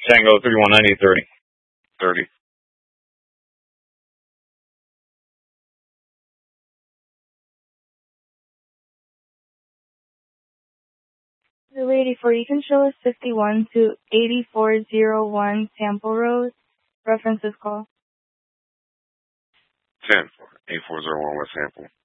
Tango 3190 30. 30. The 84, you can show us 51 to 8401 Temple Road. References call. 10. 8401 West Sample.